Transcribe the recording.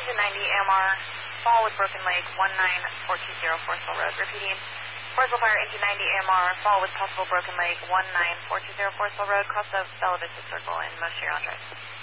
engine 90 AMR, fall with broken leg, 19420 Forestville Road. Repeating, Forestville Fire, engine 90 AMR, fall with possible broken leg, 19420 Forestville Road, cross of Bella Vista Circle in Moshe Andres.